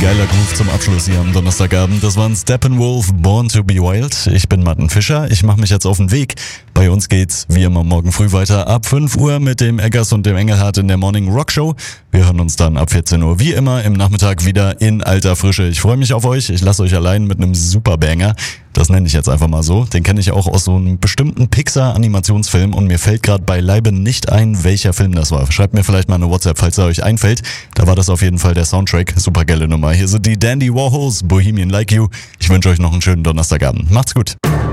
Geiler Groove zum Abschluss hier am Donnerstagabend. Das waren Steppenwolf, Born to be Wild. Ich bin Martin Fischer. Ich mache mich jetzt auf den Weg. Bei uns geht's wie immer morgen früh weiter ab 5 Uhr mit dem Eggers und dem Engelhardt in der Morning Rock Show. Wir hören uns dann ab 14 Uhr wie immer im Nachmittag wieder in alter Frische. Ich freue mich auf euch. Ich lasse euch allein mit einem Superbanger. Das nenne ich jetzt einfach mal so. Den kenne ich auch aus so einem bestimmten Pixar-Animationsfilm und mir fällt gerade beileibe nicht ein, welcher Film das war. Schreibt mir vielleicht mal eine WhatsApp, falls er euch einfällt. Da war das auf jeden Fall der Soundtrack. Super geile Nummer. Hier sind die Dandy Warhols, Bohemian Like You. Ich wünsche euch noch einen schönen Donnerstagabend. Macht's gut.